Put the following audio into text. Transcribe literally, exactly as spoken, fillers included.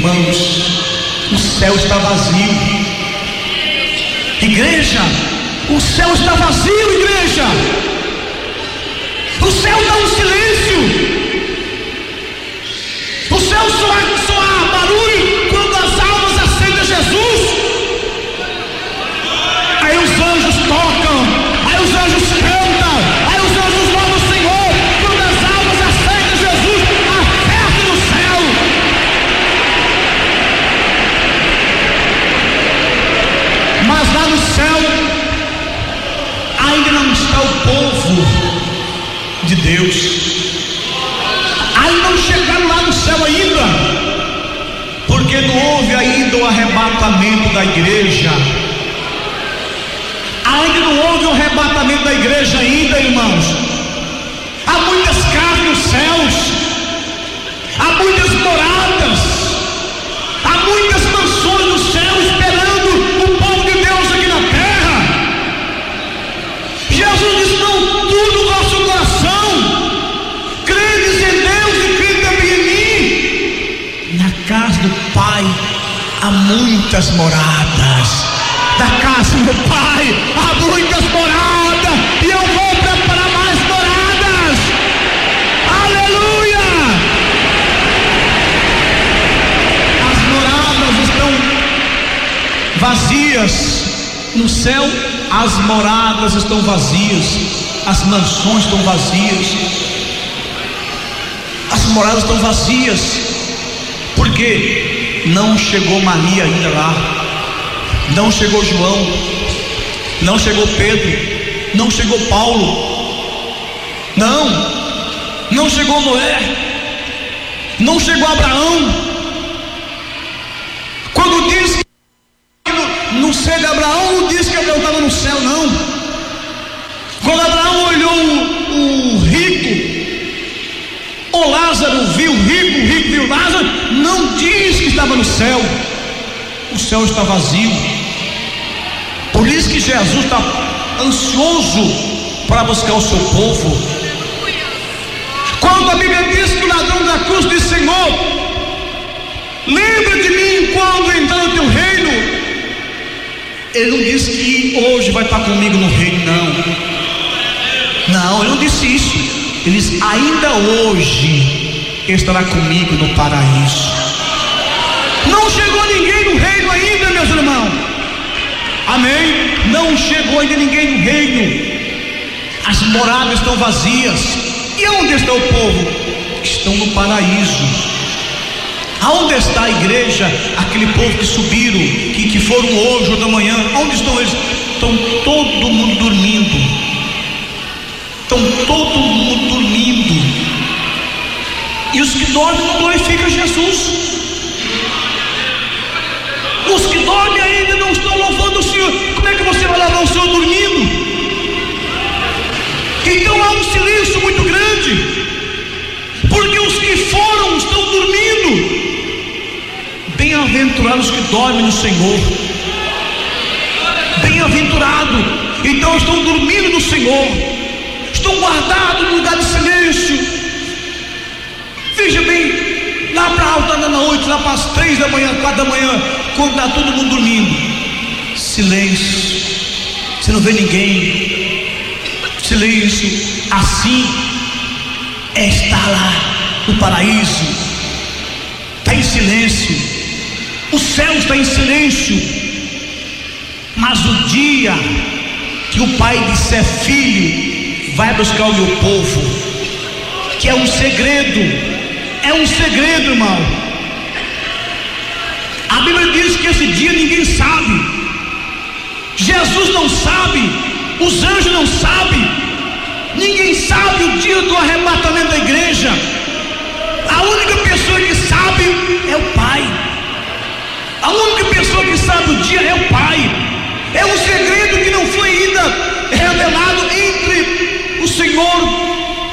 Irmãos, o céu está vazio. Igreja, o céu está vazio, igreja. O céu está um silêncio. O céu só há, só há barulho quando as almas aceitam Jesus. Aí os anjos tocam, aí os anjos cantam, aí os anjos louvam o Senhor. Quando as almas aceitam Jesus, há festa no céu. Mas lá no céu ainda não está o povo de Deus. Ainda não chegaram lá no céu ainda, porque não houve ainda o arrebatamento da igreja. Ainda não houve o arrebatamento da igreja ainda, irmãos. Há muitas casas nos céus, há muitas moradas, há muitas mansões no céu esperando o povo de Deus aqui na terra. Jesus disse: não tudo o vosso coração, credes em Deus e crede também em mim. Na casa do Pai há muitas moradas. Da casa do Pai há muitas moradas, e eu vou preparar mais moradas. Aleluia! As moradas estão vazias. No céu as moradas estão vazias, as mansões estão vazias, as moradas estão vazias, porque não chegou Maria ainda lá. Não chegou João, não chegou Pedro, não chegou Paulo, não, não chegou Noé, não chegou Abraão. Quando diz que no, no ser de Abraão, não diz que Abraão estava no céu, não. Quando Abraão olhou o, o rico, o Lázaro viu o rico, o rico viu Lázaro, não diz que estava no céu. O céu está vazio. Por isso que Jesus está ansioso para buscar o seu povo. Quando a Bíblia diz que o ladrão da cruz diz: Senhor, lembra de mim quando entrar no teu reino. Ele não disse que hoje vai estar comigo no reino, não. Não, ele não disse isso. Ele disse: ainda hoje estará comigo no paraíso. Não chegou ninguém no reino ainda, meus irmãos. Amém? Não chegou ainda ninguém no reino. As moradas estão vazias. E onde está o povo? Estão no paraíso. Aonde está a igreja? Aquele povo que subiram, que, que foram hoje ou da manhã. Onde estão eles? Estão todo mundo dormindo. Estão todo mundo dormindo. E os que dormem não glorificam Jesus. Os que dormem ainda não estão louvando o Senhor. Como é que você vai louvar o Senhor dormindo? Então há um silêncio muito grande, porque os que foram estão dormindo. Bem-aventurados que dormem no Senhor. Bem-aventurado. Então estão dormindo no Senhor, estão guardados no lugar de silêncio. Veja bem, lá para a alta da noite, lá para as três da manhã, quatro da manhã, quando está todo mundo dormindo, silêncio, você não vê ninguém, silêncio. Assim é estar lá no paraíso. Está em silêncio, o céu está em silêncio. Mas o dia que o Pai disser: filho, vai buscar o meu povo, que é um segredo, é um segredo, irmão. A Bíblia diz que esse dia ninguém sabe. Jesus não sabe, os anjos não sabem, ninguém sabe o dia do arrebatamento da igreja. A única pessoa que sabe é o Pai. A única pessoa que sabe o dia é o Pai. É um segredo que não foi ainda revelado entre o Senhor